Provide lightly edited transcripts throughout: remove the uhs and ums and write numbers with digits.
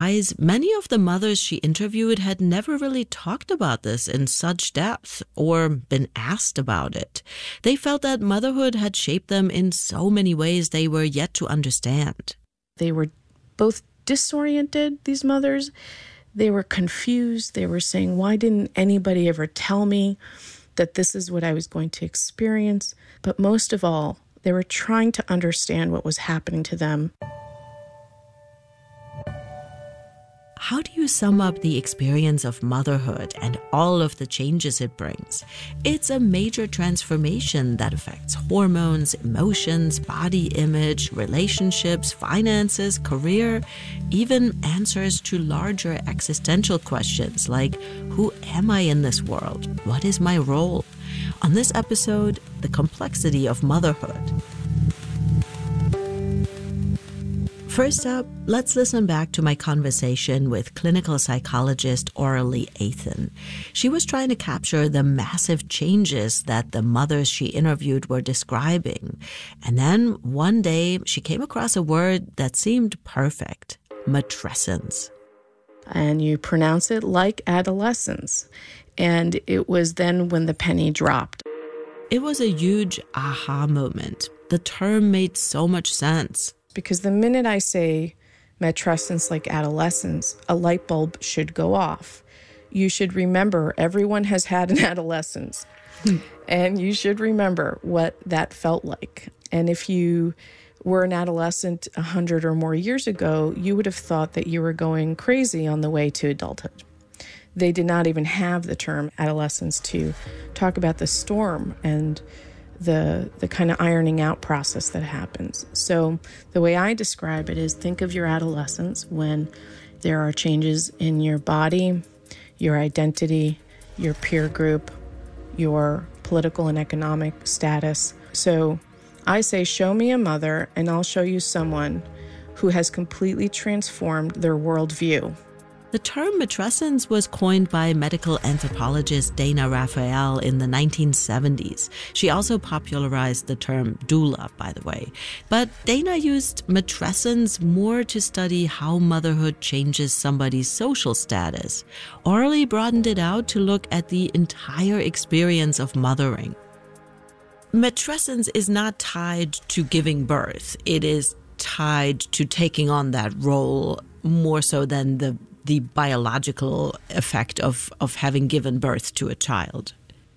surprise, many of the mothers she interviewed had never really talked about this in such depth or been asked about it. They felt that motherhood had shaped them in so many ways they were yet to understand. They were both disoriented, these mothers. They were confused. They were saying, why didn't anybody ever tell me that this is what I was going to experience? But most of all, they were trying to understand what was happening to them. How do you sum up the experience of motherhood and all of the changes it brings? It's a major transformation that affects hormones, emotions, body image, relationships, finances, career, even answers to larger existential questions like, who am I in this world? What is my role? On this episode, the complexity of motherhood. First up, let's listen back to my conversation with clinical psychologist Aurelie Athan. She was trying to capture the massive changes that the mothers she interviewed were describing. And then one day, she came across a word that seemed perfect: matrescence. And you pronounce it like adolescence. And it was then when the penny dropped. It was a huge aha moment. The term made so much sense. Because the minute I say matrescence like adolescence, a light bulb should go off. You should remember everyone has had an adolescence. And you should remember what that felt like. And if you were an adolescent 100 or more years ago, you would have thought that you were going crazy on the way to adulthood. They did not even have the term adolescence to talk about the storm and the kind of ironing out process that happens. So the way I describe it is, think of your adolescence when there are changes in your body, your identity, your peer group, your political and economic status. So I say, show me a mother and I'll show you someone who has completely transformed their worldview. The term matrescence was coined by medical anthropologist Dana Raphael in the 1970s. She also popularized the term doula, by the way. But Dana used matrescence more to study how motherhood changes somebody's social status. Aurelie broadened it out to look at the entire experience of mothering. Matrescence is not tied to giving birth. It is tied to taking on that role more so than the biological effect of having given birth to a child.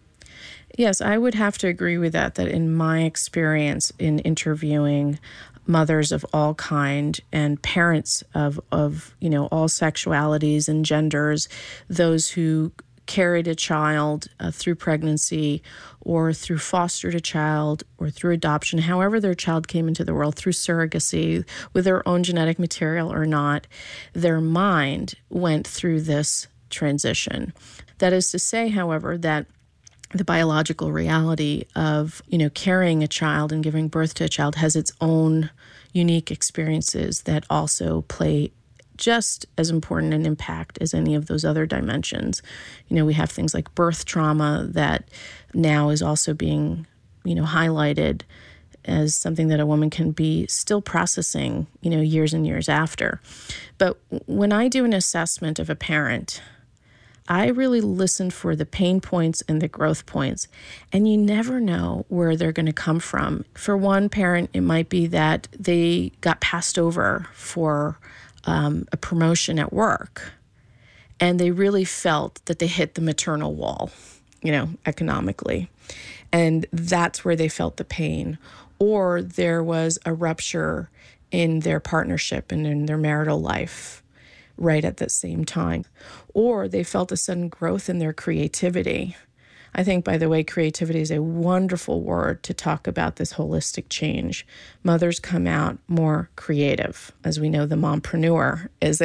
Yes, I would have to agree with that in my experience in interviewing mothers of all kind and parents of all sexualities and genders, those who carried a child through pregnancy or through fostered a child or through adoption, however their child came into the world, through surrogacy, with their own genetic material or not, their mind went through this transition. That is to say, however, that the biological reality of, carrying a child and giving birth to a child has its own unique experiences that also play just as important an impact as any of those other dimensions. We have things like birth trauma that now is also being, highlighted as something that a woman can be still processing, years and years after. But when I do an assessment of a parent, I really listen for the pain points and the growth points, and you never know where they're going to come from. For one parent, it might be that they got passed over for a promotion at work, and they really felt that they hit the maternal wall, economically. And that's where they felt the pain. Or there was a rupture in their partnership and in their marital life right at the same time. Or they felt a sudden growth in their creativity. I think, by the way, creativity is a wonderful word to talk about this holistic change. Mothers come out more creative. As we know, the mompreneur is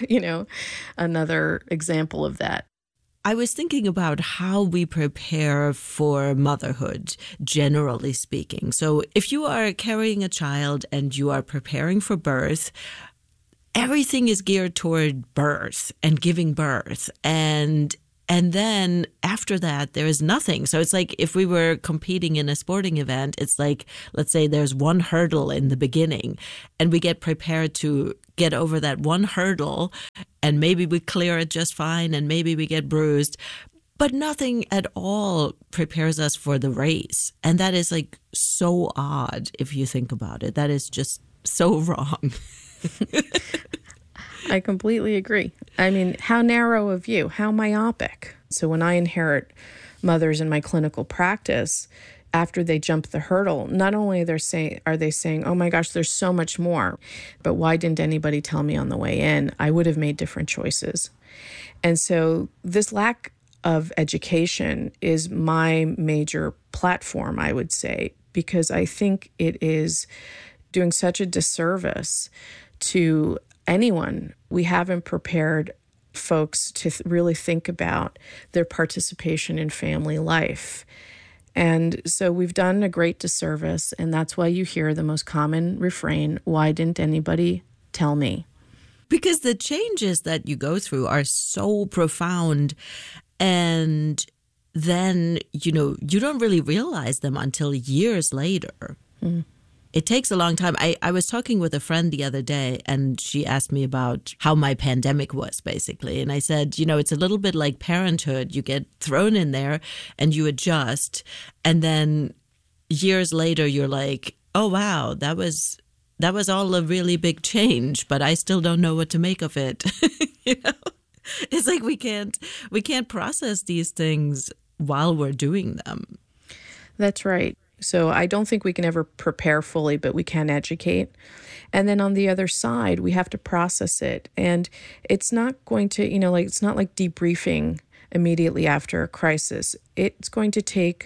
another example of that. I was thinking about how we prepare for motherhood, generally speaking. So if you are carrying a child and you are preparing for birth, everything is geared toward birth and giving birth. And And then after that, there is nothing. So it's like if we were competing in a sporting event, it's like, let's say there's one hurdle in the beginning and we get prepared to get over that one hurdle and maybe we clear it just fine and maybe we get bruised. But nothing at all prepares us for the race. And that is like so odd if you think about it. That is just so wrong. I completely agree. I mean, how narrow a view, how myopic. So when I inherit mothers in my clinical practice, after they jump the hurdle, not only are they saying, oh my gosh, there's so much more, but why didn't anybody tell me on the way in? I would have made different choices. And so this lack of education is my major platform, I would say, because I think it is doing such a disservice to anyone. We haven't prepared folks to really think about their participation in family life. And so we've done a great disservice, and that's why you hear the most common refrain, why didn't anybody tell me? Because the changes that you go through are so profound. And then, you don't really realize them until years later. Mm. It takes a long time. I was talking with a friend the other day, and she asked me about how my pandemic was, basically. And I said, it's a little bit like parenthood. You get thrown in there and you adjust. And then years later, you're like, oh, wow, that was all a really big change, but I still don't know what to make of it. It's like we can't process these things while we're doing them. That's right. So I don't think we can ever prepare fully, but we can educate. And then on the other side, we have to process it. And it's not going to, it's not like debriefing immediately after a crisis. It's going to take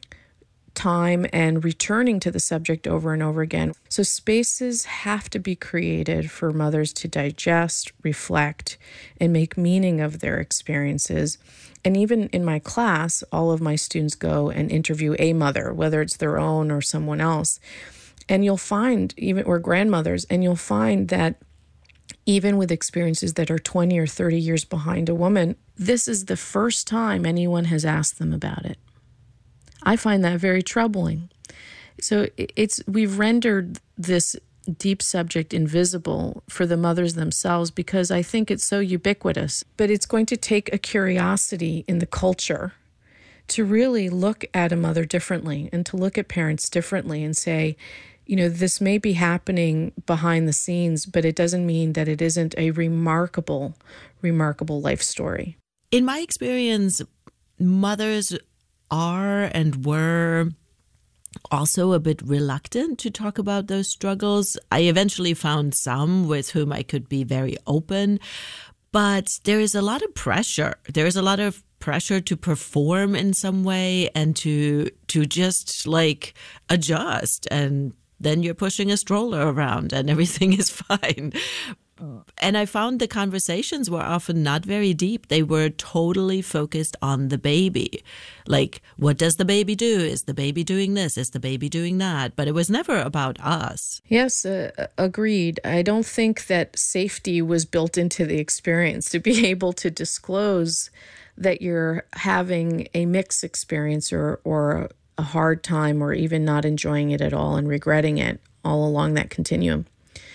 time and returning to the subject over and over again. So spaces have to be created for mothers to digest, reflect, and make meaning of their experiences. And even in my class, all of my students go and interview a mother, whether it's their own or someone else. And you'll find, or grandmothers, and you'll find that even with experiences that are 20 or 30 years behind a woman, this is the first time anyone has asked them about it. I find that very troubling. So we've rendered this deep subject invisible for the mothers themselves because I think it's so ubiquitous. But it's going to take a curiosity in the culture to really look at a mother differently and to look at parents differently and say, this may be happening behind the scenes, but it doesn't mean that it isn't a remarkable, remarkable life story. In my experience, mothers are and were also a bit reluctant to talk about those struggles. I eventually found some with whom I could be very open, but there is a lot of pressure. There is a lot of pressure to perform in some way and to just like adjust, and then you're pushing a stroller around and everything is fine. And I found the conversations were often not very deep. They were totally focused on the baby. Like, what does the baby do? Is the baby doing this? Is the baby doing that? But it was never about us. Yes, agreed. I don't think that safety was built into the experience to be able to disclose that you're having a mixed experience or a hard time or even not enjoying it at all and regretting it all along that continuum.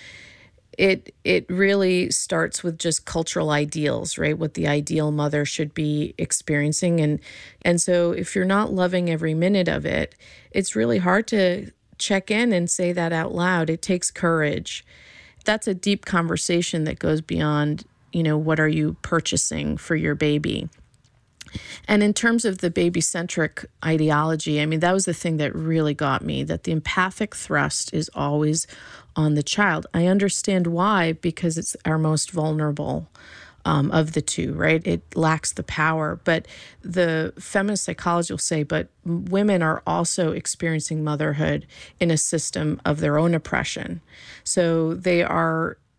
It really starts with just cultural ideals, right? What the ideal mother should be experiencing. And so if you're not loving every minute of it, it's really hard to check in and say that out loud. It takes courage. That's a deep conversation that goes beyond, what are you purchasing for your baby? And in terms of the baby-centric ideology, I mean, that was the thing that really got me, that the empathic thrust is always on the child. I understand why, because it's our most vulnerable of the two, right? It lacks the power. But the feminist psychology will say, but women are also experiencing motherhood in a system of their own oppression. So they are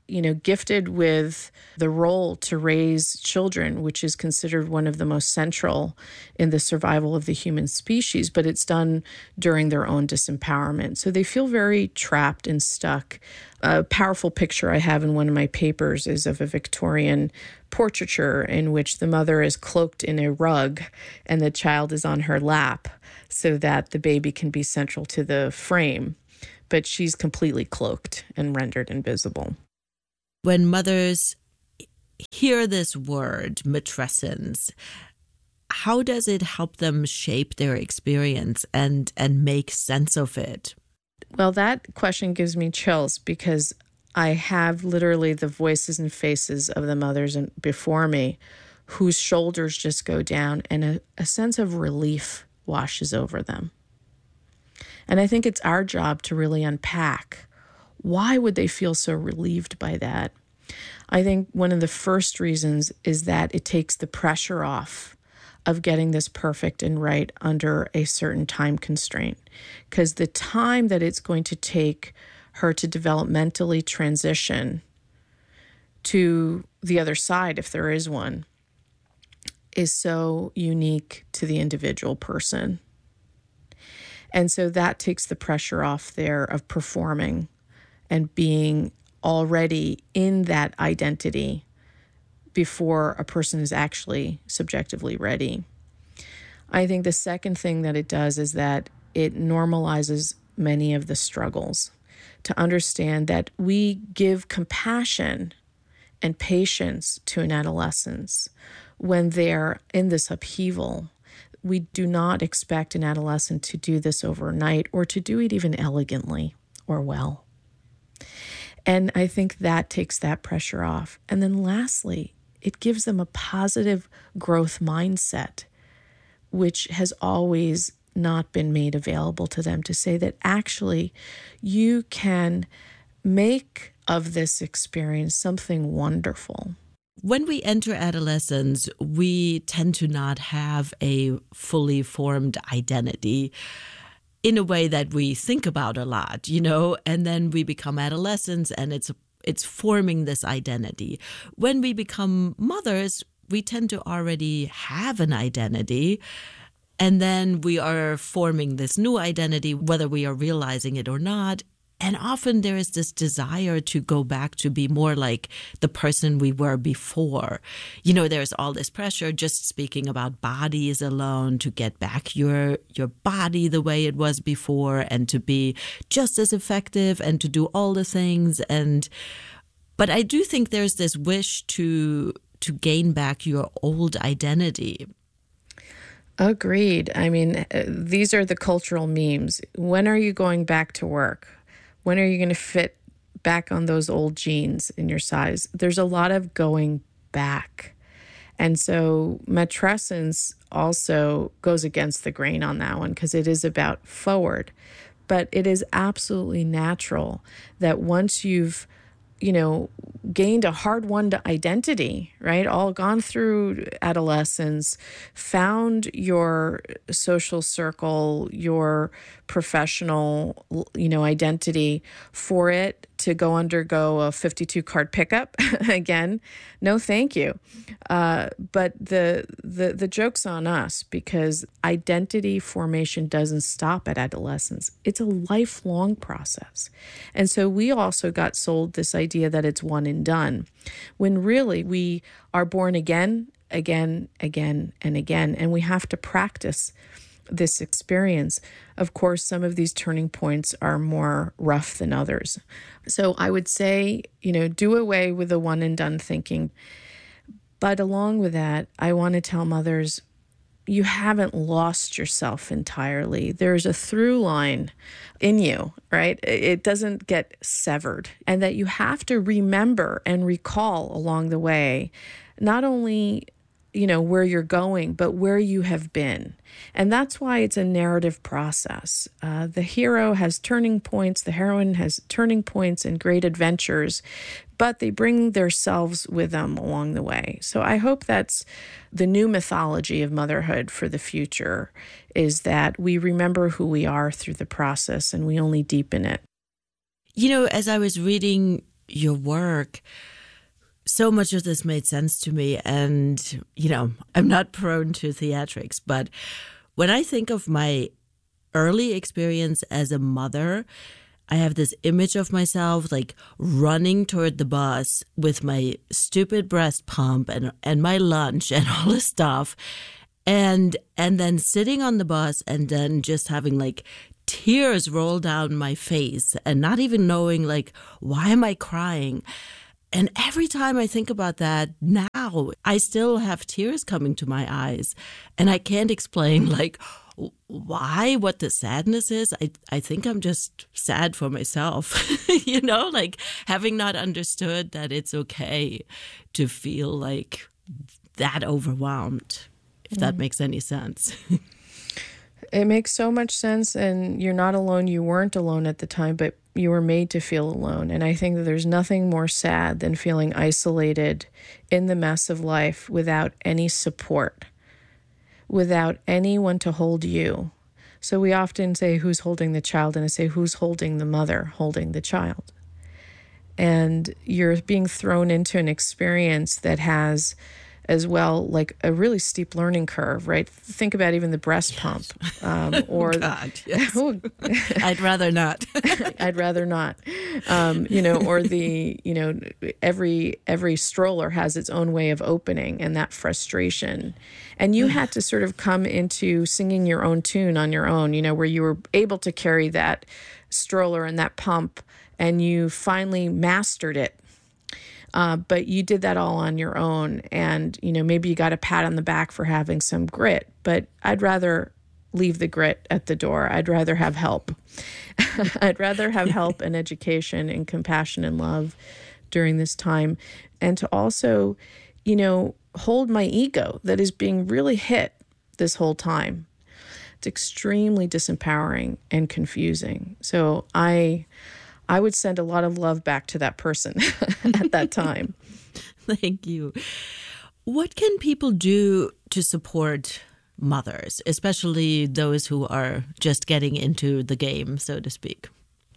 gifted with the role to raise children, which is considered one of the most central in the survival of the human species, but it's done during their own disempowerment. So they feel very trapped and stuck. A powerful picture I have in one of my papers is of a Victorian portraiture in which the mother is cloaked in a rug and the child is on her lap so that the baby can be central to the frame. But she's completely cloaked and rendered invisible. When mothers hear this word, matrescence, how does it help them shape their experience and make sense of it? Well, that question gives me chills because I have literally the voices and faces of the mothers before me whose shoulders just go down and a sense of relief washes over them. And I think it's our job to really unpack why would they feel so relieved by that. I think one of the first reasons is that it takes the pressure off of getting this perfect and right under a certain time constraint. Because the time that it's going to take her to developmentally transition to the other side, if there is one, is so unique to the individual person. And so that takes the pressure off there of performing and being already in that identity before a person is actually subjectively ready. I think the second thing that it does is that it normalizes many of the struggles to understand that we give compassion and patience to an adolescence when they're in this upheaval. We do not expect an adolescent to do this overnight or to do it even elegantly or well. And I think that takes that pressure off. And then lastly, it gives them a positive growth mindset, which has always not been made available to them, to say that actually you can make of this experience something wonderful. When we enter adolescence, we tend to not have a fully formed identity in a way that we think about a lot, and then we become adolescents and it's forming this identity. When we become mothers, we tend to already have an identity, and then we are forming this new identity, whether we are realizing it or not. And often there is this desire to go back to be more like the person we were before. There's all this pressure, just speaking about bodies alone, to get back your body the way it was before and to be just as effective and to do all the things. But I do think there's this wish to gain back your old identity. Agreed. I mean, these are the cultural memes. When are you going back to work? When are you going to fit back on those old jeans in your size? There's a lot of going back. And so matrescence also goes against the grain on that one because it is about forward. But it is absolutely natural that once you've gained a hard-won identity, right? All gone through adolescence, found your social circle, your professional, identity, for it to go undergo a 52-card pickup again. No, thank you. But the joke's on us because identity formation doesn't stop at adolescence. It's a lifelong process. And so we also got sold this idea that it's one and done, when really we are born again, and again, and we have to practice this experience. Of course, some of these turning points are more rough than others. So I would say, do away with the one and done thinking. But along with that, I want to tell mothers, you haven't lost yourself entirely. There's a through line in you, right? It doesn't get severed. And that you have to remember and recall along the way, not only where you're going, but where you have been. And that's why it's a narrative process. The hero has turning points, the heroine has turning points and great adventures, but they bring themselves with them along the way. So I hope that's the new mythology of motherhood for the future, is that we remember who we are through the process and we only deepen it. As I was reading your work, so much of this made sense to me. And, I'm not prone to theatrics, but when I think of my early experience as a mother, I have this image of myself like running toward the bus with my stupid breast pump and my lunch and all this stuff. And then sitting on the bus and then just having like tears roll down my face and not even knowing like, why am I crying? And every time I think about that now, I still have tears coming to my eyes. And I can't explain like why, what the sadness is. I think I'm just sad for myself, like having not understood that it's okay to feel like that overwhelmed, if that makes any sense. It makes so much sense, and you're not alone. You weren't alone at the time, but you were made to feel alone. And I think that there's nothing more sad than feeling isolated in the mess of life without any support, without anyone to hold you. So we often say, who's holding the child? And I say, who's holding the mother holding the child? And you're being thrown into an experience that has as well, like a really steep learning curve, right? Think about even the breast pump. Or God, yes. I'd rather not. I'd rather not. Or every stroller has its own way of opening, and that frustration. And you had to sort of come into singing your own tune on your own, where you were able to carry that stroller and that pump, and you finally mastered it. But you did that all on your own, and, maybe you got a pat on the back for having some grit, but I'd rather leave the grit at the door. I'd rather have help. I'd rather have help and education and compassion and love during this time, and to also, hold my ego that is being really hit this whole time. It's extremely disempowering and confusing. So I would send a lot of love back to that person at that time. Thank you. What can people do to support mothers, especially those who are just getting into the game, so to speak?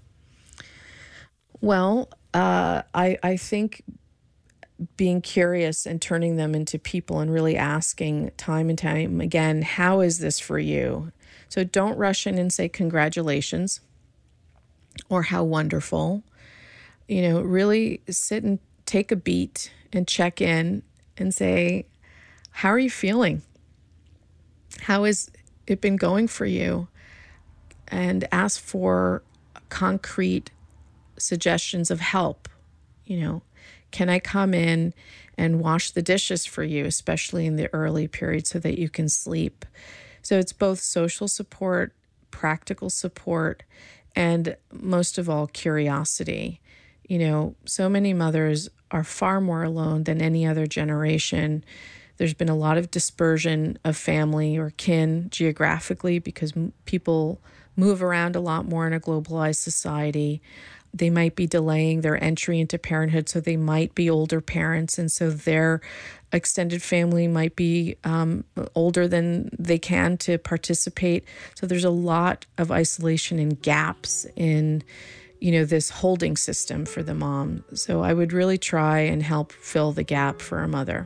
Well, I think being curious and turning them into people and really asking time and time again, how is this for you? So don't rush in and say congratulations or how wonderful. Really sit and take a beat and check in and say, how are you feeling? How has it been going for you? And ask for concrete suggestions of help. Can I come in and wash the dishes for you, especially in the early period, so that you can sleep? So it's both social support, practical support, and most of all, curiosity. So many mothers are far more alone than any other generation. There's been a lot of dispersion of family or kin geographically because people move around a lot more in a globalized society. They might be delaying their entry into parenthood, so they might be older parents, and so their extended family might be older than they can to participate. So there's a lot of isolation and gaps in, this holding system for the mom. So I would really try and help fill the gap for a mother.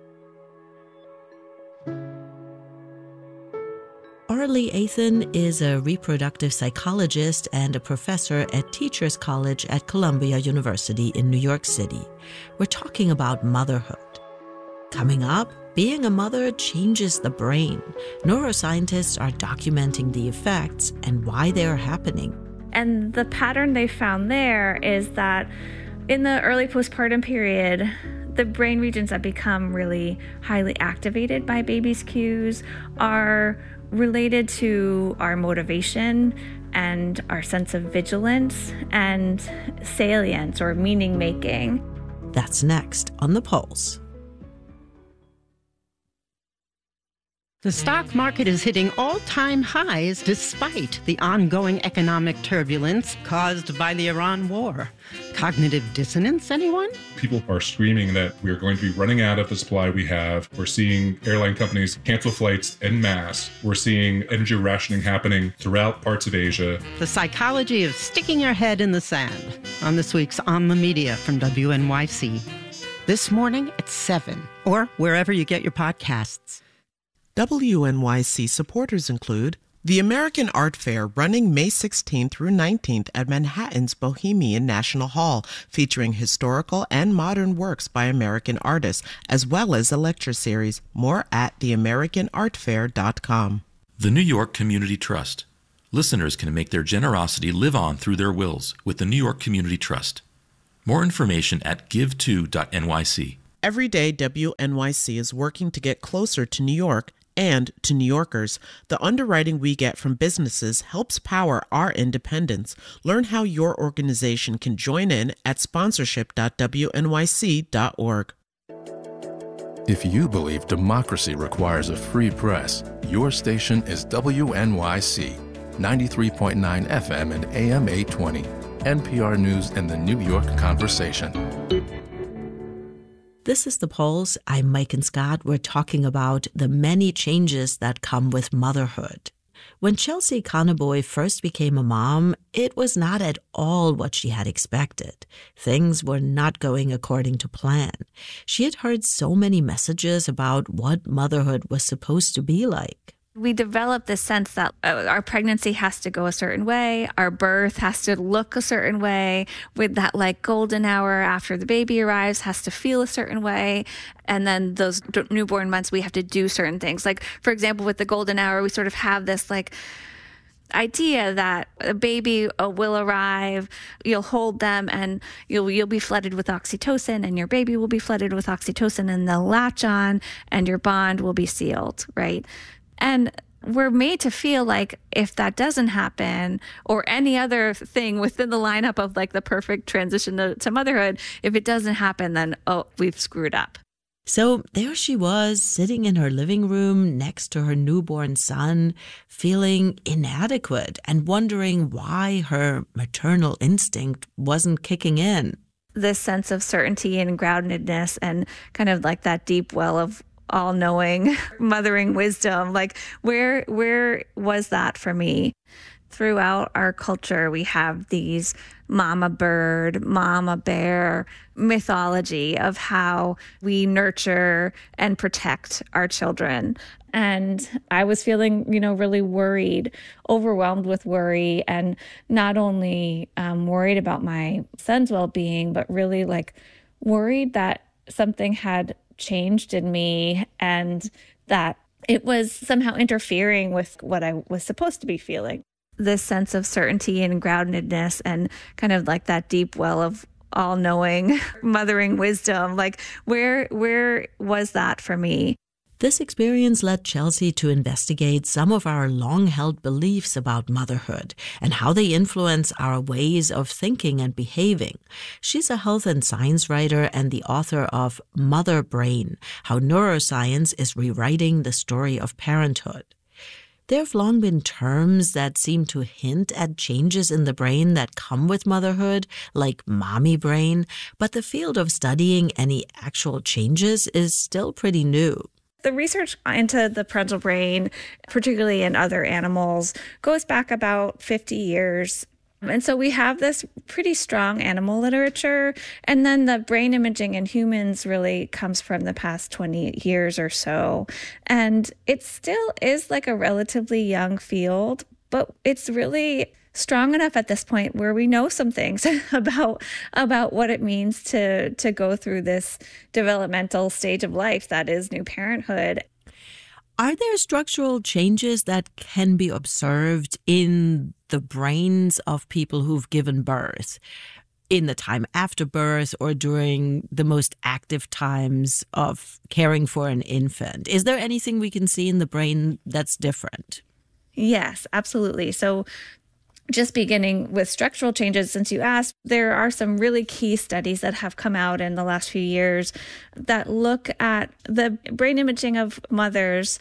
Orly Athan is a reproductive psychologist and a professor at Teachers College at Columbia University in New York City. We're talking about motherhood. Coming up, being a mother changes the brain. Neuroscientists are documenting the effects and why they are happening. And the pattern they found there is that in the early postpartum period, the brain regions that become really highly activated by baby's cues are related to our motivation and our sense of vigilance and salience or meaning making. That's next on The Pulse. The stock market is hitting all-time highs despite the ongoing economic turbulence caused by the Iran war. Cognitive dissonance, anyone? People are screaming that we are going to be running out of the supply we have. We're seeing airline companies cancel flights en masse. We're seeing energy rationing happening throughout parts of Asia. The psychology of sticking your head in the sand on this week's On the Media from WNYC. This morning at 7, or wherever you get your podcasts. WNYC supporters include the American Art Fair, running May 16th through 19th at Manhattan's Bohemian National Hall, featuring historical and modern works by American artists, as well as a lecture series. More at theamericanartfair.com. The New York Community Trust. Listeners can make their generosity live on through their wills with the New York Community Trust. More information at give2.nyc. Every day, WNYC is working to get closer to New York and to New Yorkers. The underwriting we get from businesses helps power our independence. Learn how your organization can join in at sponsorship.wnyc.org. If you believe democracy requires a free press, your station is WNYC, 93.9 FM and AM 820, NPR News and the New York Conversation. This is The Pulse. I'm Mike and Scott. We're talking about the many changes that come with motherhood. When Chelsea Conaboy first became a mom, it was not at all what she had expected. Things were not going according to plan. She had heard so many messages about what motherhood was supposed to be like. We develop this sense that our pregnancy has to go a certain way, our birth has to look a certain way, with that like golden hour after the baby arrives has to feel a certain way, and then those newborn months we have to do certain things. Like, for example, with the golden hour, we sort of have this like idea that a baby will arrive, you'll hold them, and you'll be flooded with oxytocin, and your baby will be flooded with oxytocin, and they'll latch on, and your bond will be sealed, right? And we're made to feel like if that doesn't happen, or any other thing within the lineup of like the perfect transition to motherhood, if it doesn't happen, then, we've screwed up. So there she was, sitting in her living room next to her newborn son, feeling inadequate and wondering why her maternal instinct wasn't kicking in. This sense of certainty and groundedness and kind of like that deep well of all-knowing mothering wisdom, like where was that for me? Throughout our culture, we have these mama bird, mama bear mythology of how we nurture and protect our children. And I was feeling, really worried, overwhelmed with worry, and not only worried about my son's well-being, but really like worried that something had changed in me and that it was somehow interfering with what I was supposed to be feeling. This sense of certainty and groundedness and kind of like that deep well of all-knowing mothering wisdom, like where was that for me? This experience led Chelsea to investigate some of our long-held beliefs about motherhood and how they influence our ways of thinking and behaving. She's a health and science writer and the author of Mother Brain: How Neuroscience is Rewriting the Story of Parenthood. There have long been terms that seem to hint at changes in the brain that come with motherhood, like mommy brain, but the field of studying any actual changes is still pretty new. The research into the parental brain, particularly in other animals, goes back about 50 years. And so we have this pretty strong animal literature. And then the brain imaging in humans really comes from the past 20 years or so. And it still is like a relatively young field, but it's really strong enough at this point where we know some things about what it means to go through this developmental stage of life that is new parenthood. Are there structural changes that can be observed in the brains of people who've given birth, in the time after birth or during the most active times of caring for an infant? Is there anything we can see in the brain that's different? Yes, absolutely. So just beginning with structural changes, since you asked, there are some really key studies that have come out in the last few years that look at the brain imaging of mothers,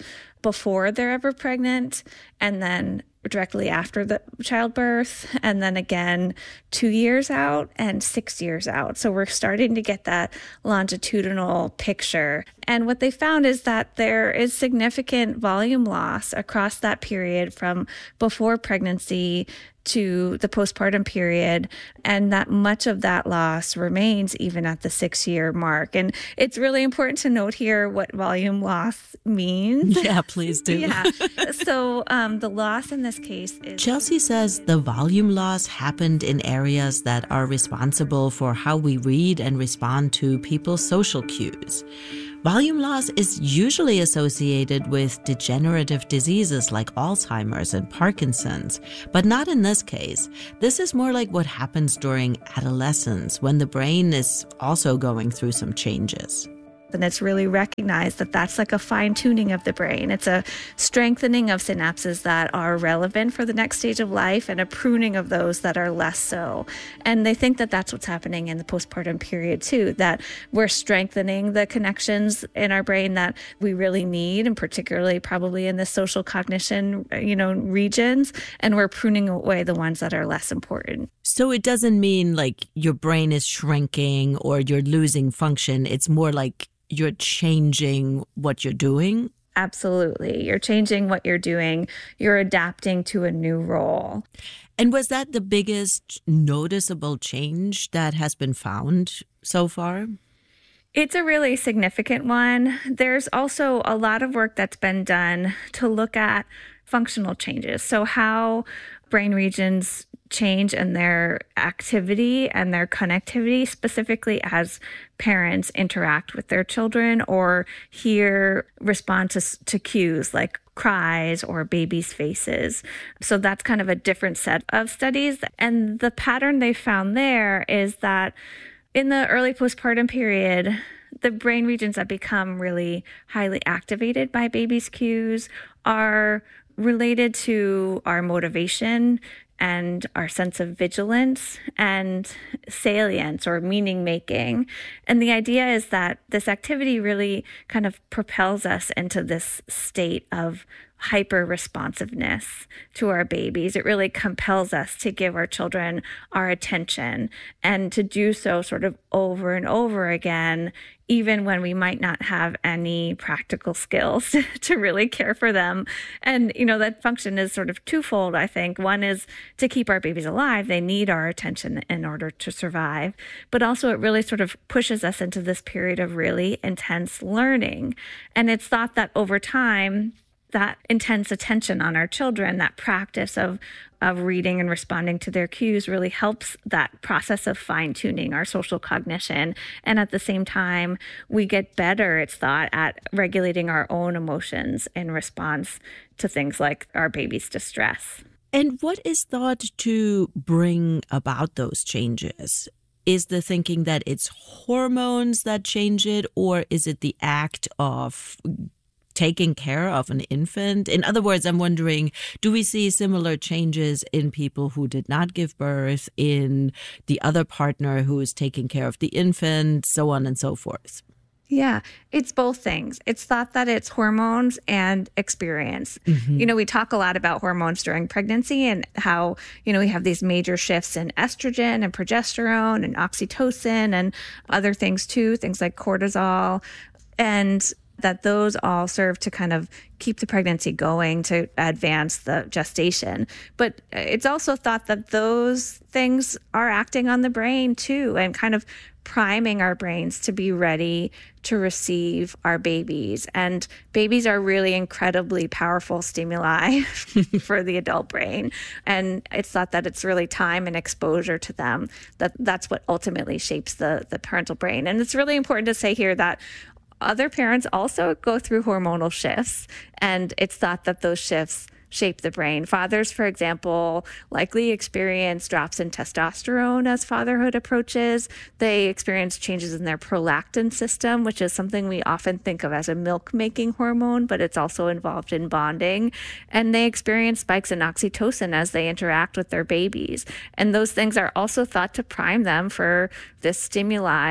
before they're ever pregnant, and then directly after the childbirth, and then again 2 years out and 6 years out. So we're starting to get that longitudinal picture. And what they found is that there is significant volume loss across that period from before pregnancy to the postpartum period, and that much of that loss remains even at the 6-year mark. And it's really important to note here what volume loss means. Yeah, please do. Yeah. So the loss in this case is... Chelsea says the volume loss happened in areas that are responsible for how we read and respond to people's social cues. Volume loss is usually associated with degenerative diseases like Alzheimer's and Parkinson's, but not in this case. This is more like what happens during adolescence when the brain is also going through some changes. And it's really recognized that that's like a fine-tuning of the brain. It's a strengthening of synapses that are relevant for the next stage of life and a pruning of those that are less so. And they think that that's what's happening in the postpartum period too, that we're strengthening the connections in our brain that we really need, and particularly probably in the social cognition, regions, and we're pruning away the ones that are less important. So it doesn't mean like your brain is shrinking or you're losing function. It's more like you're changing what you're doing? Absolutely. You're changing what you're doing. You're adapting to a new role. And was that the biggest noticeable change that has been found so far? It's a really significant one. There's also a lot of work that's been done to look at functional changes. So how brain regions change in their activity and their connectivity, specifically as parents interact with their children or respond to cues like cries or babies' faces. So that's kind of a different set of studies. And the pattern they found there is that in the early postpartum period, the brain regions that become really highly activated by babies' cues are related to our motivation and our sense of vigilance and salience or meaning making. And the idea is that this activity really kind of propels us into this state of hyper responsiveness to our babies. It really compels us to give our children our attention and to do so sort of over and over again, even when we might not have any practical skills to really care for them. And, that function is sort of twofold, I think. One is to keep our babies alive. They need our attention in order to survive. But also it really sort of pushes us into this period of really intense learning. And it's thought that over time, that intense attention on our children, that practice of reading and responding to their cues really helps that process of fine-tuning our social cognition. And at the same time, we get better, it's thought, at regulating our own emotions in response to things like our baby's distress. And what is thought to bring about those changes? Is the thinking that it's hormones that change it, or is it the act of taking care of an infant? In other words, I'm wondering, do we see similar changes in people who did not give birth, in the other partner who is taking care of the infant, so on and so forth? Yeah, it's both things. It's thought that it's hormones and experience. Mm-hmm. We talk a lot about hormones during pregnancy and how, we have these major shifts in estrogen and progesterone and oxytocin and other things too, things like cortisol, and that those all serve to kind of keep the pregnancy going, to advance the gestation. But it's also thought that those things are acting on the brain too, and kind of priming our brains to be ready to receive our babies. And babies are really incredibly powerful stimuli for the adult brain. And it's thought that it's really time and exposure to them that's what ultimately shapes the parental brain. And it's really important to say here that other parents also go through hormonal shifts, and it's thought that those shifts shape the brain. Fathers, for example, likely experience drops in testosterone as fatherhood approaches. They experience changes in their prolactin system, which is something we often think of as a milk-making hormone, but it's also involved in bonding. And they experience spikes in oxytocin as they interact with their babies. And those things are also thought to prime them for this stimuli.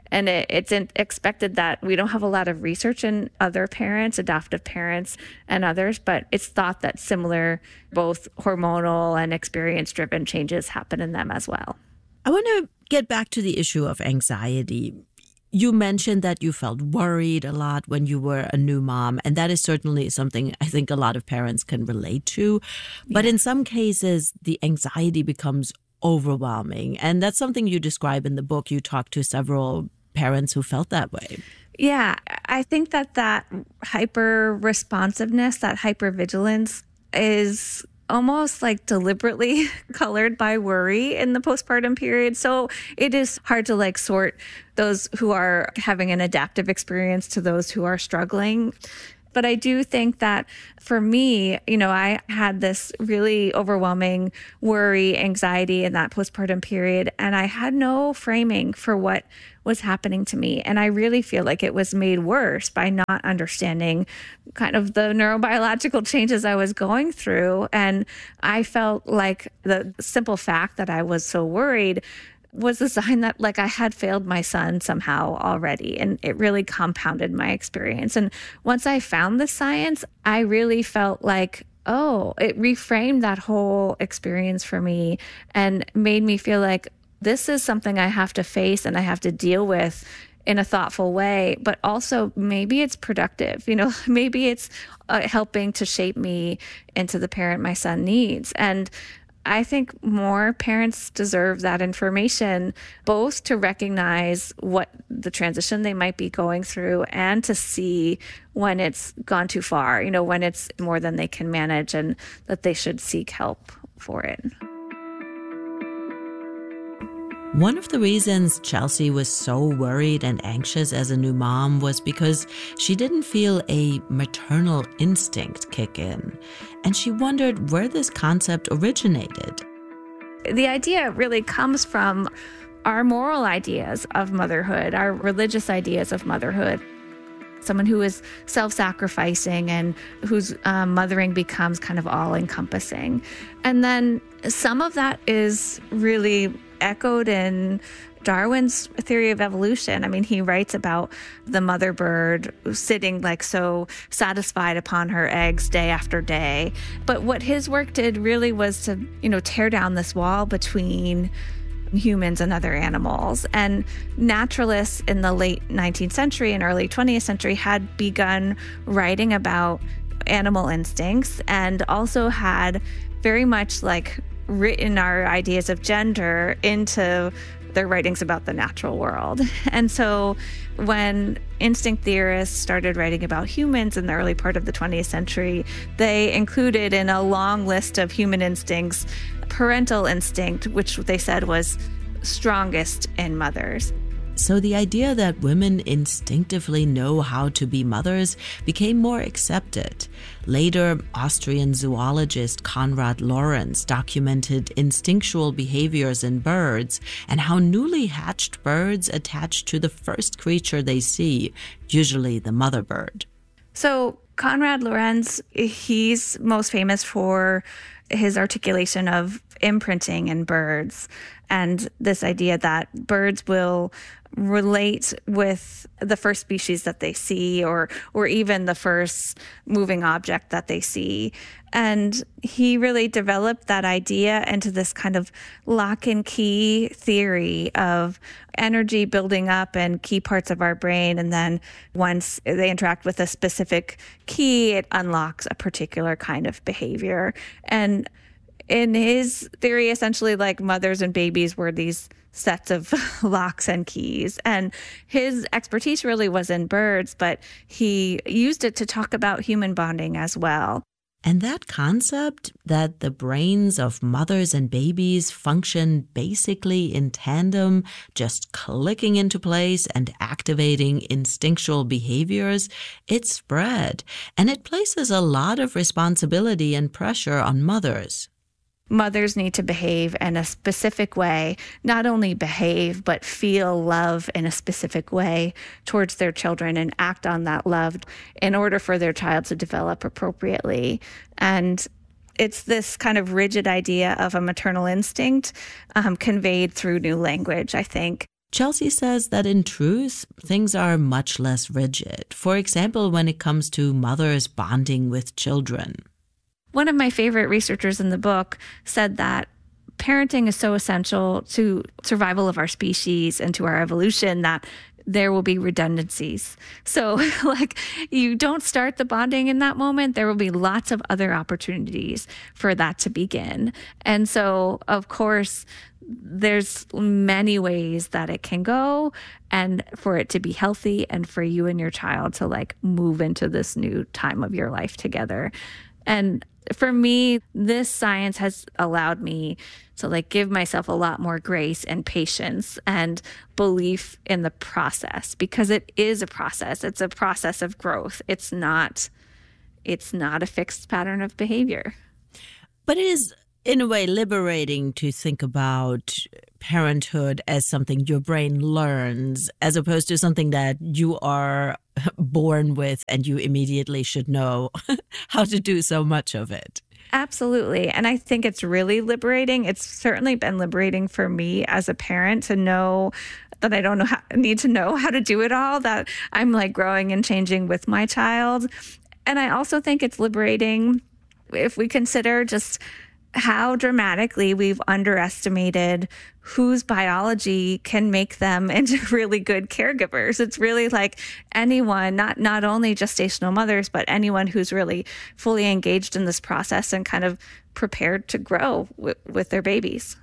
And it's expected that we don't have a lot of research in other parents, adoptive parents and others, but it's thought that similar both hormonal and experience-driven changes happen in them as well. I want to get back to the issue of anxiety. You mentioned that you felt worried a lot when you were a new mom, and that is certainly something I think a lot of parents can relate to. But in some cases, the anxiety becomes overwhelming. And that's something you describe in the book. You talk to several parents who felt that way. Yeah, I think that hyper responsiveness, that hypervigilance is almost like deliberately colored by worry in the postpartum period. So it is hard to sort those who are having an adaptive experience to those who are struggling. But I do think that for me, I had this really overwhelming worry, anxiety in that postpartum period, and I had no framing for what was happening to me. And I really feel like it was made worse by not understanding kind of the neurobiological changes I was going through. And I felt like the simple fact that I was so worried was a sign that I had failed my son somehow already. And it really compounded my experience. And once I found the science, I really felt like, it reframed that whole experience for me and made me feel like this is something I have to face and I have to deal with in a thoughtful way, but also maybe it's productive, maybe it's helping to shape me into the parent my son needs. And I think more parents deserve that information, both to recognize what the transition they might be going through and to see when it's gone too far, when it's more than they can manage and that they should seek help for it. One of the reasons Chelsea was so worried and anxious as a new mom was because she didn't feel a maternal instinct kick in. And she wondered where this concept originated. The idea really comes from our moral ideas of motherhood, our religious ideas of motherhood. Someone who is self-sacrificing and whose mothering becomes kind of all-encompassing. And then some of that is really echoed in Darwin's theory of evolution. I mean, he writes about the mother bird sitting so satisfied upon her eggs day after day. But what his work did really was to, tear down this wall between humans and other animals. And naturalists in the late 19th century and early 20th century had begun writing about animal instincts and also had very much written our ideas of gender into their writings about the natural world. And so when instinct theorists started writing about humans in the early part of the 20th century, they included in a long list of human instincts parental instinct, which they said was strongest in mothers. So the idea that women instinctively know how to be mothers became more accepted. Later, Austrian zoologist Konrad Lorenz documented instinctual behaviors in birds and how newly hatched birds attach to the first creature they see, usually the mother bird. So Konrad Lorenz, he's most famous for his articulation of imprinting in birds and this idea that birds will relate with the first species that they see or even the first moving object that they see. And he really developed that idea into this kind of lock and key theory of energy building up in key parts of our brain. And then once they interact with a specific key, it unlocks a particular kind of behavior. And in his theory, essentially, mothers and babies were these sets of locks and keys. And his expertise really was in birds, but he used it to talk about human bonding as well. And that concept that the brains of mothers and babies function basically in tandem, just clicking into place and activating instinctual behaviors, it spread. And it places a lot of responsibility and pressure on mothers. Mothers need to behave in a specific way, not only behave, but feel love in a specific way towards their children and act on that love in order for their child to develop appropriately. And it's this kind of rigid idea of a maternal instinct conveyed through new language, I think. Chelsea says that in truth, things are much less rigid. For example, when it comes to mothers bonding with children. One of my favorite researchers in the book said that parenting is so essential to survival of our species and to our evolution that there will be redundancies. So like you don't start the bonding in that moment, there will be lots of other opportunities for that to begin. And so, of course, there's many ways that it can go and for it to be healthy and for you and your child to like move into this new time of your life together. And for me, this science has allowed me to like give myself a lot more grace and patience and belief in the process, because it is a process. It's a process of growth. It's not a fixed pattern of behavior. But it is, in a way, liberating to think about parenthood as something your brain learns, as opposed to something that you are born with and you immediately should know how to do so much of it. Absolutely. And I think it's really liberating. It's certainly been liberating for me as a parent to know that I don't need to know how to do it all, that I'm like growing and changing with my child. And I also think it's liberating if we consider just how dramatically we've underestimated whose biology can make them into really good caregivers. It's really like anyone, not only gestational mothers, but anyone who's really fully engaged in this process and kind of prepared to grow with their babies.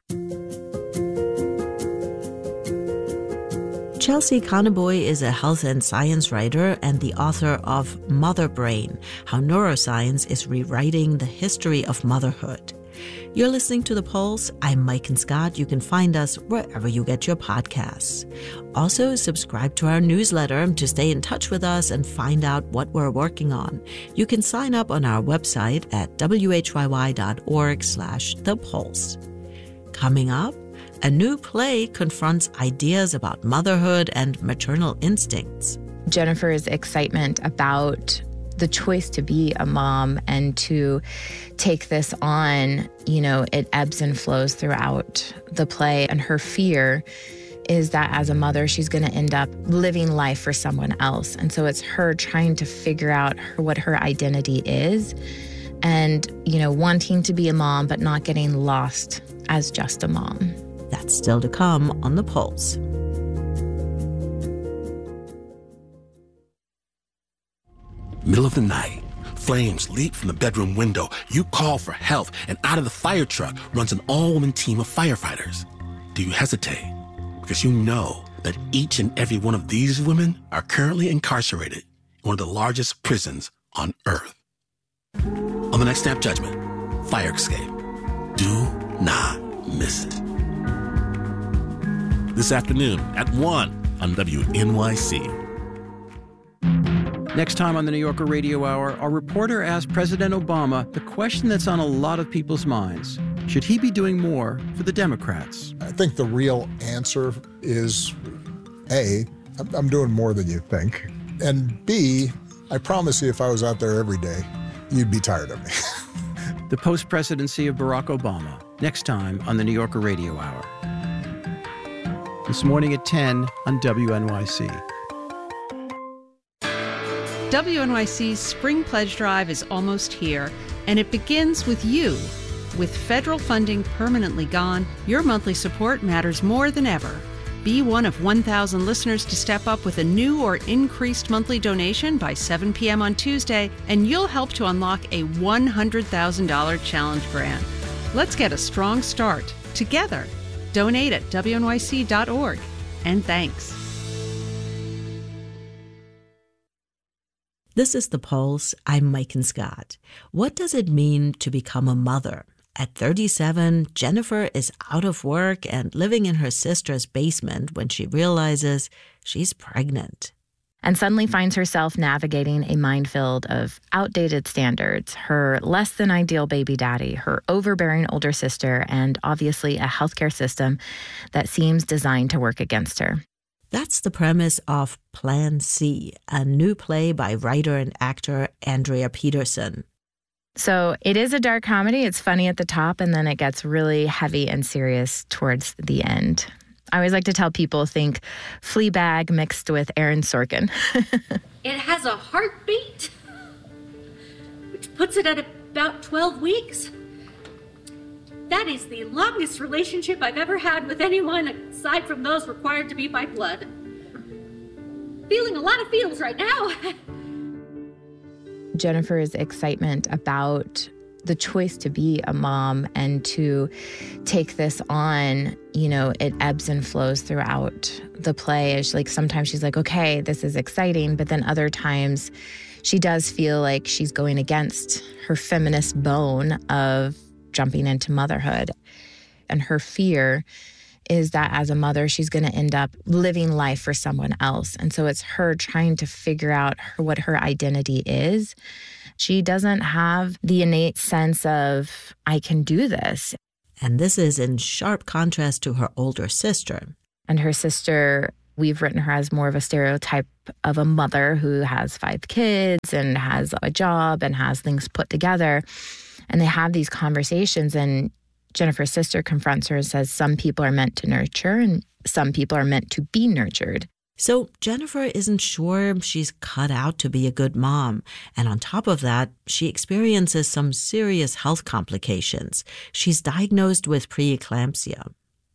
Chelsea Kanaboy is a health and science writer and the author of Mother Brain, How Neuroscience is Rewriting the History of Motherhood. You're listening to The Pulse. I'm Maiken Scott. You can find us wherever you get your podcasts. Also, subscribe to our newsletter to stay in touch with us and find out what we're working on. You can sign up on our website at whyy.org/thepulse. Coming up, a new play confronts ideas about motherhood and maternal instincts. Jennifer's excitement about the choice to be a mom and to take this on, it ebbs and flows throughout the play. And her fear is that as a mother, she's going to end up living life for someone else. And so it's her trying to figure out what her identity is and, wanting to be a mom, but not getting lost as just a mom. That's still to come on The Pulse. Middle of the night, flames leap from the bedroom window. You call for help, and out of the fire truck runs an all-woman team of firefighters. Do you hesitate? Because you know that each and every one of these women are currently incarcerated in one of the largest prisons on Earth. On the next Snap Judgment, Fire Escape. Do not miss it. This afternoon at 1 on WNYC. Next time on the New Yorker Radio Hour, our reporter asked President Obama the question that's on a lot of people's minds. Should he be doing more for the Democrats? I think the real answer is, A, I'm doing more than you think. And B, I promise you if I was out there every day, you'd be tired of me. The post-presidency of Barack Obama, next time on the New Yorker Radio Hour. This morning at 10 on WNYC. WNYC's Spring Pledge Drive is almost here, and it begins with you. With federal funding permanently gone, your monthly support matters more than ever. Be one of 1,000 listeners to step up with a new or increased monthly donation by 7 p.m. on Tuesday, and you'll help to unlock a $100,000 challenge grant. Let's get a strong start together. Donate at WNYC.org. And thanks. This is The Pulse. I'm Maiken Scott. What does it mean to become a mother? At 37, Jennifer is out of work and living in her sister's basement when she realizes she's pregnant. And suddenly finds herself navigating a minefield of outdated standards, her less than ideal baby daddy, her overbearing older sister, and obviously a healthcare system that seems designed to work against her. That's the premise of Plan C, a new play by writer and actor Andrea Peterson. So it is a dark comedy. It's funny at the top, and then it gets really heavy and serious towards the end. I always like to tell people, think Fleabag mixed with Aaron Sorkin. It has a heartbeat, which puts it at about 12 weeks. That is the longest relationship I've ever had with anyone aside from those required to be by blood. Feeling a lot of feels right now. Jennifer's excitement about the choice to be a mom and to take this on, it ebbs and flows throughout the play. Sometimes she's like, okay, this is exciting. But then other times she does feel like she's going against her feminist bone of jumping into motherhood. And her fear is that as a mother, she's going to end up living life for someone else. And so it's her trying to figure out what her identity is. She doesn't have the innate sense of, I can do this. And this is in sharp contrast to her older sister. And her sister, we've written her as more of a stereotype of a mother who has 5 kids and has a job and has things put together. And they have these conversations, and Jennifer's sister confronts her and says some people are meant to nurture and some people are meant to be nurtured. So Jennifer isn't sure she's cut out to be a good mom. And on top of that, she experiences some serious health complications. She's diagnosed with preeclampsia.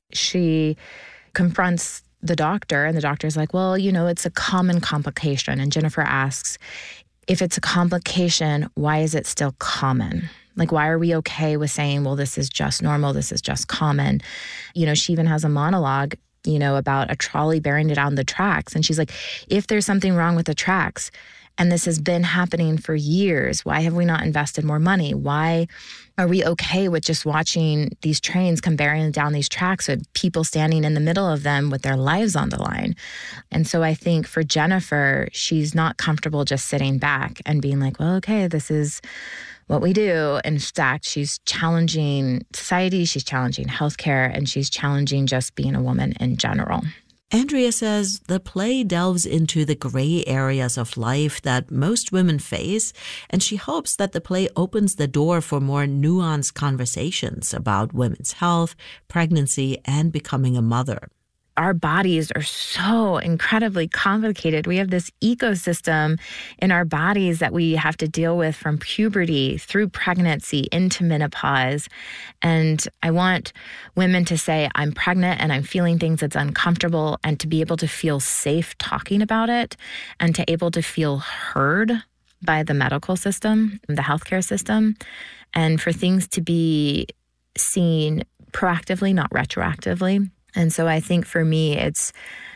She confronts the doctor, and the doctor's like, well, it's a common complication. And Jennifer asks, if it's a complication, why is it still common? Why are we okay with saying, well, this is just normal, this is just common? She even has a monologue, about a trolley bearing it down the tracks. And she's like, if there's something wrong with the tracks, and this has been happening for years, why have we not invested more money? Why are we okay with just watching these trains come bearing down these tracks with people standing in the middle of them with their lives on the line? And so I think for Jennifer, she's not comfortable just sitting back and being like, well, okay, this is what we do. In fact, she's challenging society, she's challenging healthcare, and she's challenging just being a woman in general. Andrea says the play delves into the gray areas of life that most women face, and she hopes that the play opens the door for more nuanced conversations about women's health, pregnancy, and becoming a mother. Our bodies are so incredibly complicated. We have this ecosystem in our bodies that we have to deal with from puberty through pregnancy into menopause. And I want women to say, I'm pregnant and I'm feeling things that's uncomfortable, and to be able to feel safe talking about it, and to able to feel heard by the medical system, the healthcare system, and for things to be seen proactively, not retroactively. And so I think for me, it's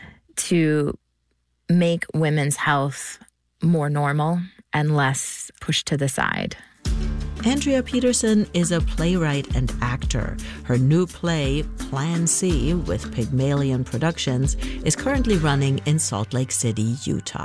to make women's health more normal and less pushed to the side. Andrea Peterson is a playwright and actor. Her new play, Plan C, with Pygmalion Productions, is currently running in Salt Lake City, Utah.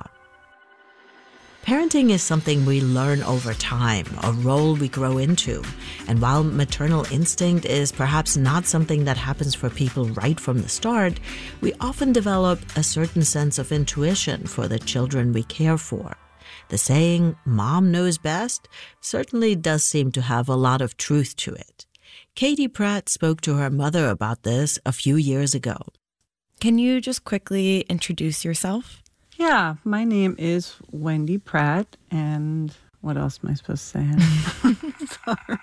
Parenting is something we learn over time, a role we grow into. And while maternal instinct is perhaps not something that happens for people right from the start, we often develop a certain sense of intuition for the children we care for. The saying, "Mom knows best," certainly does seem to have a lot of truth to it. Katie Pratt spoke to her mother about this a few years ago. Can you just quickly introduce yourself? Yeah, my name is Wendy Pratt, and what else am I supposed to say? Sorry.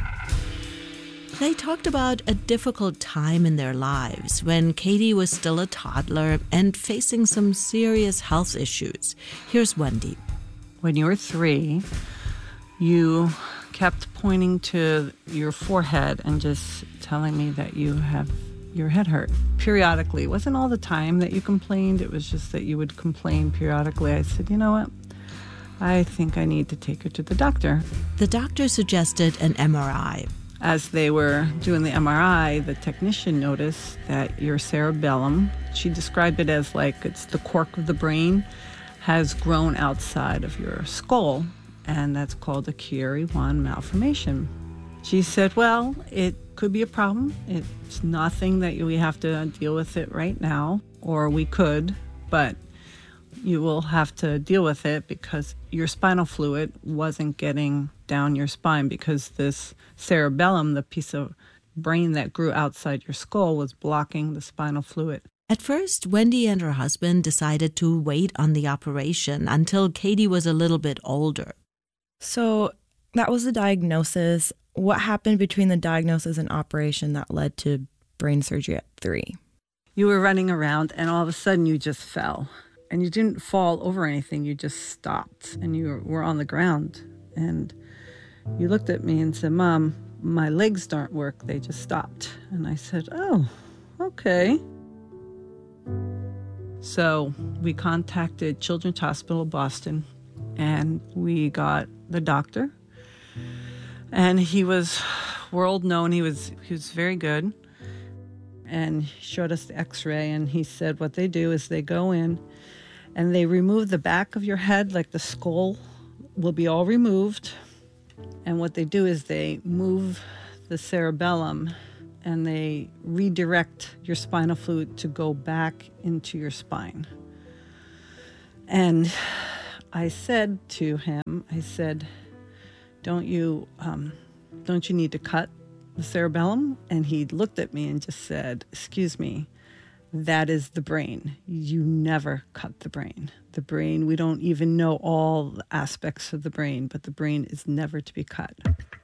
They talked about a difficult time in their lives when Katie was still a toddler and facing some serious health issues. Here's Wendy. When you were 3, you kept pointing to your forehead and just telling me that your head hurt periodically. It wasn't all the time that you complained. It was just that you would complain periodically. I said, you know what? I think I need to take her to the doctor. The doctor suggested an MRI. As they were doing the MRI, the technician noticed that your cerebellum, she described it as like it's the cork of the brain, has grown outside of your skull, and that's called a Chiari-1 malformation. She said, well, it could be a problem. It's nothing that we have to deal with it right now, or we could, but you will have to deal with it because your spinal fluid wasn't getting down your spine because this cerebellum, the piece of brain that grew outside your skull was blocking the spinal fluid. At first, Wendy and her husband decided to wait on the operation until Katie was a little bit older. So that was the diagnosis. What happened between the diagnosis and operation that led to brain surgery at 3? You were running around and all of a sudden you just fell. And you didn't fall over anything, you just stopped and you were on the ground. And you looked at me and said, "Mom, my legs don't work, they just stopped." And I said, "Oh, okay." So we contacted Children's Hospital Boston and we got the doctor. And he was world known, he was very good. And he showed us the x-ray and he said what they do is they go in and they remove the back of your head, like the skull will be all removed. And what they do is they move the cerebellum and they redirect your spinal fluid to go back into your spine. And I said to him, I said, don't you need to cut the cerebellum? And he looked at me and just said, "Excuse me, that is the brain. You never cut the brain. The brain, we don't even know all the aspects of the brain, but the brain is never to be cut."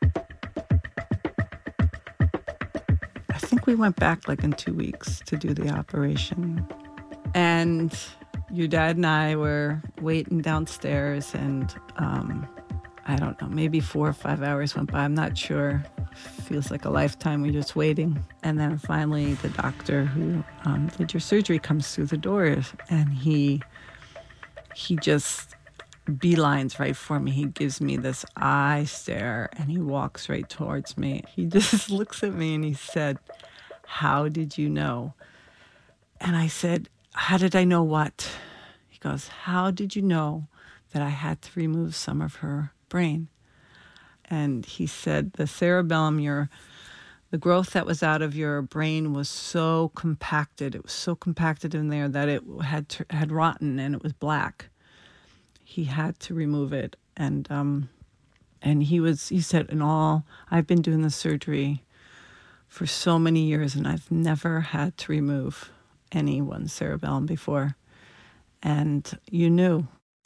I think we went back like in 2 weeks to do the operation. And your dad and I were waiting downstairs and I don't know, maybe 4 or 5 hours went by. I'm not sure. Feels like a lifetime. We're just waiting. And then finally the doctor who did your surgery comes through the door and he just beelines right for me. He gives me this eye stare and he walks right towards me. He just looks at me and he said, "How did you know?" And I said, "How did I know what?" He goes, "How did you know that I had to remove some of her brain?" And he said, "The cerebellum, the growth that was out of your brain was so compacted. It was so compacted in there that it had rotten and it was black. He had to remove it." And he said, "In all, I've been doing the surgery for so many years and I've never had to remove anyone's cerebellum before. And you knew."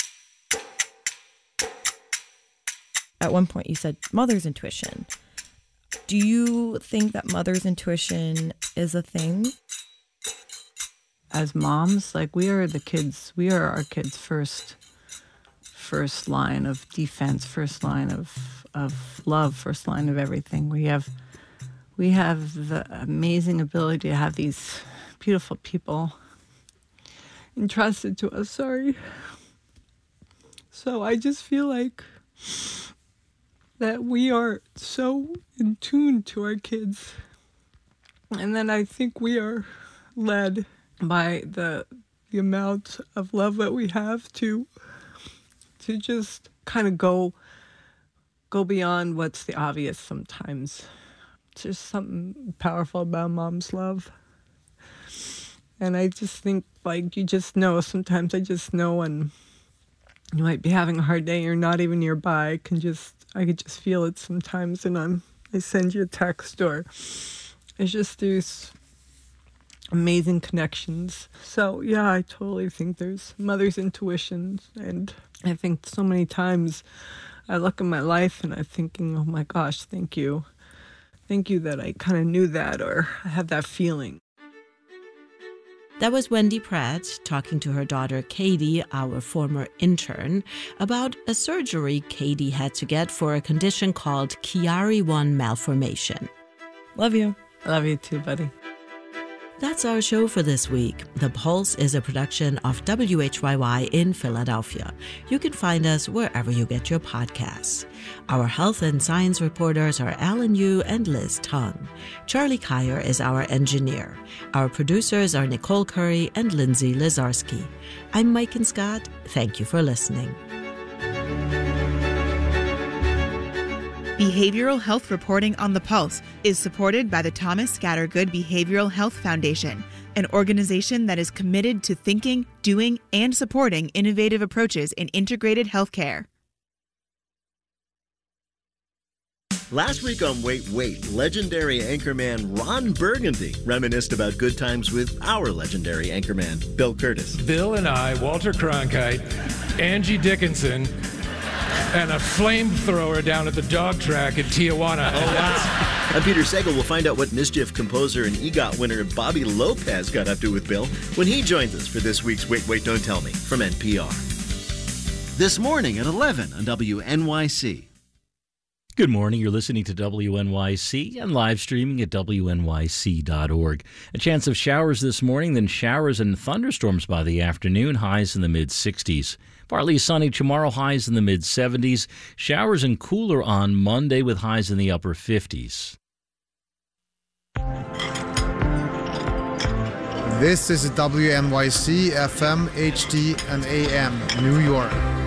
At one point you said mother's intuition. Do you think that mother's intuition is a thing? As moms, like we are our kids' first line of defense, first line of love, first line of everything. We have the amazing ability to have these beautiful people entrusted to us. So I just feel like that we are so in tune to our kids. And then I think we are led by the amount of love that we have to just kind of go beyond what's the obvious sometimes. There's something powerful about mom's love. And I just think, like, you just know, sometimes I just know when you might be having a hard day, you're not even nearby. I could just feel it sometimes, and I send you a text, or it's just these amazing connections. So yeah, I totally think there's mother's intuition, and I think so many times I look at my life and I'm thinking, oh my gosh, thank you that I kind of knew that, or I have that feeling. That was Wendy Pratt talking to her daughter Katie, our former intern, about a surgery Katie had to get for a condition called Chiari-1 malformation. Love you. Love you too, buddy. That's our show for this week. The Pulse is a production of WHYY in Philadelphia. You can find us wherever you get your podcasts. Our health and science reporters are Alan Yu and Liz Tung. Charlie Kyer is our engineer. Our producers are Nicole Curry and Lindsay Lazarski. I'm Mike and Scott. Thank you for listening. Behavioral health reporting on the Pulse is supported by the Thomas Scattergood Behavioral Health Foundation, an organization that is committed to thinking, doing, and supporting innovative approaches in integrated healthcare. Last week on Wait, legendary anchorman Ron Burgundy reminisced about good times with our legendary anchorman, Bill Curtis. Bill and I, Walter Cronkite, Angie Dickinson, and a flamethrower down at the dog track at Tijuana. Oh, wow. I'm Peter Sagal. We'll find out what mischief composer and EGOT winner Bobby Lopez got up to with Bill when he joins us for this week's Wait, Don't Tell Me from NPR. This morning at 11 on WNYC. Good morning. You're listening to WNYC and live streaming at WNYC.org. A chance of showers this morning, then showers and thunderstorms by the afternoon, highs in the mid-60s. Partly sunny tomorrow, highs in the mid-70s. Showers and cooler on Monday with highs in the upper 50s. This is WNYC FM, HD, and AM, New York.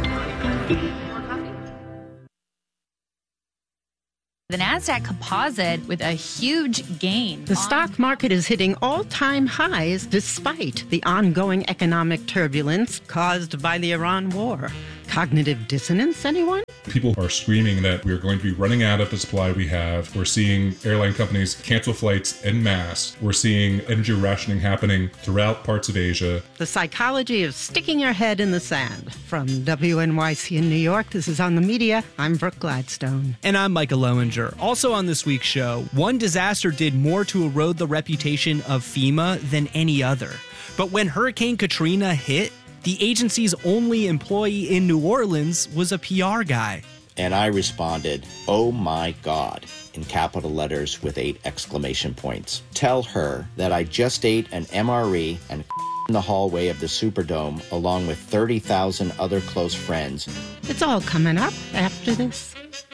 The NASDAQ composite with a huge gain. The stock market is hitting all-time highs despite the ongoing economic turbulence caused by the Iran war. Cognitive dissonance, anyone? People are screaming that we're going to be running out of the supply we have. We're seeing airline companies cancel flights en masse. We're seeing energy rationing happening throughout parts of Asia. The psychology of sticking your head in the sand. From WNYC in New York, this is On the Media. I'm Brooke Gladstone. And I'm Micah Lowinger. Also on this week's show, one disaster did more to erode the reputation of FEMA than any other. But when Hurricane Katrina hit, the agency's only employee in New Orleans was a PR guy. And I responded, "Oh my God," in capital letters with 8 exclamation points. Tell her that I just ate an MRE and in the hallway of the Superdome along with 30,000 other close friends. It's all coming up after this.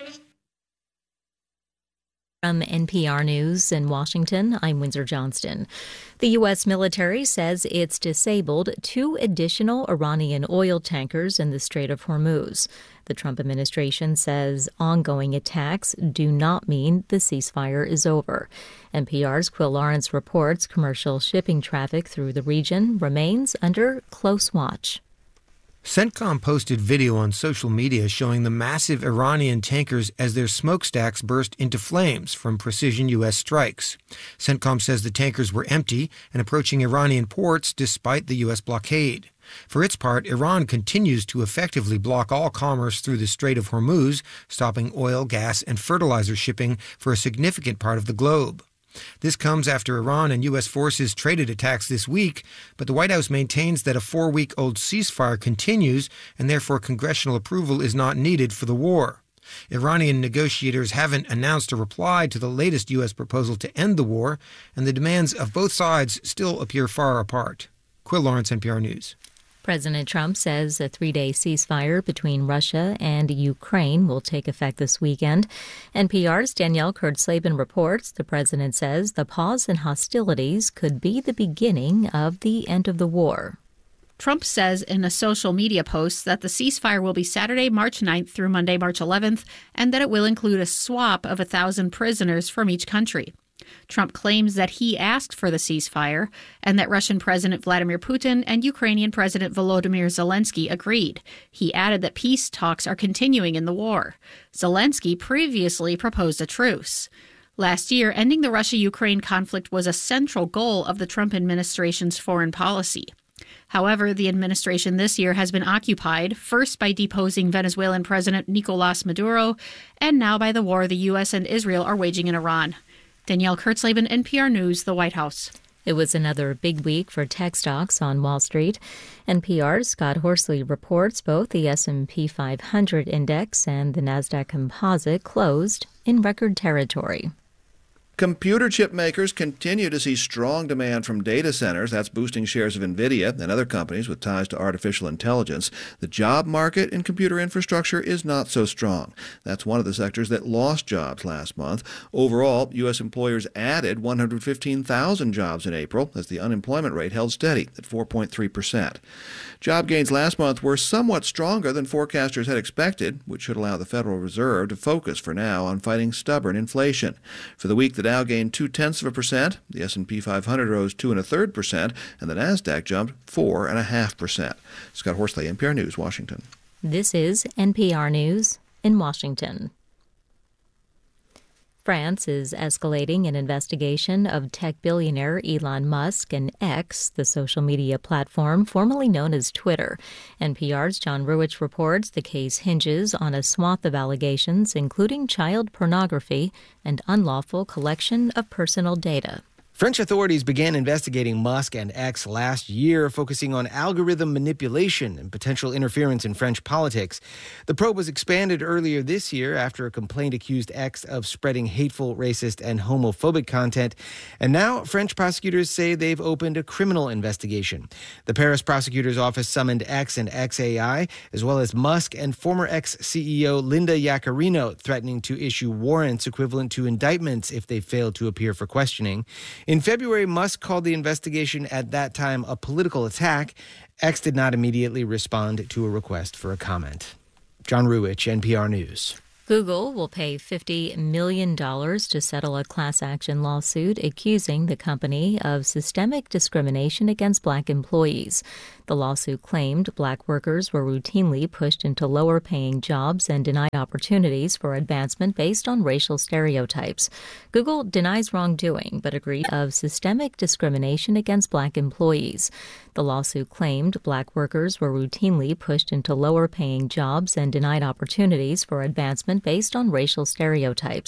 From NPR News in Washington, I'm Windsor Johnston. The U.S. military says it's disabled 2 additional Iranian oil tankers in the Strait of Hormuz. The Trump administration says ongoing attacks do not mean the ceasefire is over. NPR's Quill Lawrence reports commercial shipping traffic through the region remains under close watch. CENTCOM posted video on social media showing the massive Iranian tankers as their smokestacks burst into flames from precision U.S. strikes. CENTCOM says the tankers were empty and approaching Iranian ports despite the U.S. blockade. For its part, Iran continues to effectively block all commerce through the Strait of Hormuz, stopping oil, gas, and fertilizer shipping for a significant part of the globe. This comes after Iran and U.S. forces traded attacks this week, but the White House maintains that a 4-week-old ceasefire continues and therefore congressional approval is not needed for the war. Iranian negotiators haven't announced a reply to the latest U.S. proposal to end the war, and the demands of both sides still appear far apart. Quill Lawrence, NPR News. President Trump says a 3-day ceasefire between Russia and Ukraine will take effect this weekend. NPR's Danielle Kurtzleben reports the president says the pause in hostilities could be the beginning of the end of the war. Trump says in a social media post that the ceasefire will be Saturday, March 9th through Monday, March 11th, and that it will include a swap of 1,000 prisoners from each country. Trump claims that he asked for the ceasefire and that Russian President Vladimir Putin and Ukrainian President Volodymyr Zelensky agreed. He added that peace talks are continuing in the war. Zelensky previously proposed a truce. Last year, ending the Russia-Ukraine conflict was a central goal of the Trump administration's foreign policy. However, the administration this year has been occupied, first by deposing Venezuelan President Nicolas Maduro, and now by the war the U.S. and Israel are waging in Iran. Danielle Kurtzleben, NPR News, the White House. It was another big week for tech stocks on Wall Street. NPR's Scott Horsley reports both the S&P 500 index and the NASDAQ composite closed in record territory. Computer chip makers continue to see strong demand from data centers. That's boosting shares of NVIDIA and other companies with ties to artificial intelligence. The job market in computer infrastructure is not so strong. That's one of the sectors that lost jobs last month. Overall, U.S. employers added 115,000 jobs in April as the unemployment rate held steady at 4.3%. Job gains last month were somewhat stronger than forecasters had expected, which should allow the Federal Reserve to focus for now on fighting stubborn inflation. For the week, the Dow gained 0.2%, the S&P 500 rose 2.33%, and the NASDAQ jumped 4.5%. Scott Horsley, NPR News, Washington. This is NPR News in Washington. France is escalating an investigation of tech billionaire Elon Musk and X, the social media platform formerly known as Twitter. NPR's John Ruwitch reports the case hinges on a swath of allegations, including child pornography and unlawful collection of personal data. French authorities began investigating Musk and X last year, focusing on algorithm manipulation and potential interference in French politics. The probe was expanded earlier this year after a complaint accused X of spreading hateful, racist, and homophobic content. And now French prosecutors say they've opened a criminal investigation. The Paris prosecutor's office summoned X and XAI, as well as Musk and former X CEO Linda Yaccarino, threatening to issue warrants equivalent to indictments if they fail to appear for questioning. In February, Musk called the investigation at that time a political attack. X did not immediately respond to a request for a comment. John Ruwitch, NPR News. Google will pay $50 million to settle a class action lawsuit accusing the company of systemic discrimination against black employees. The lawsuit claimed black workers were routinely pushed into lower-paying jobs and denied opportunities for advancement based on racial stereotypes. Google denies wrongdoing, but agreed of systemic discrimination against black employees. The lawsuit claimed black workers were routinely pushed into lower-paying jobs and denied opportunities for advancement based on racial stereotypes.